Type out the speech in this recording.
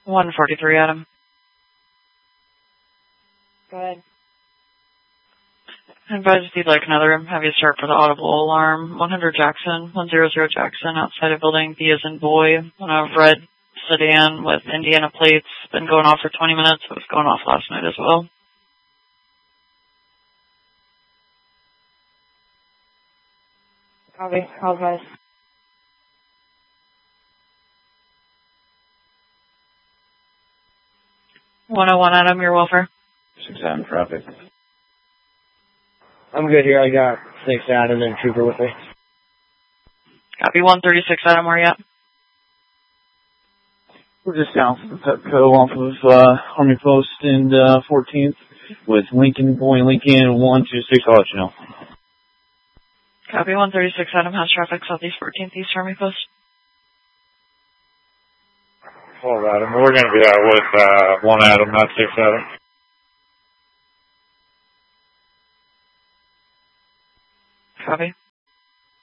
143, Adam. Go ahead. I advise if you'd like another heavy start for the audible alarm. 100 Jackson, 100 Jackson, outside of building B as in boy, on a red sedan with Indiana plates. Been going off for 20 minutes. It was going off last night as well. Copy. I'll advise. 101, Adam, your welfare. 6 Adam traffic. I'm good here. I got 6 Adam and a trooper with me. Copy. 136, Adam, where you at? We're just south of the Petco off of Army Post and 14th with Lincoln, going Lincoln 126. I'll let you know. Copy. 136, Adam, has traffic southeast 14th, East Army Post. Hold Adam. We're going to be out with 1 Adam, not 6 Adam. Copy.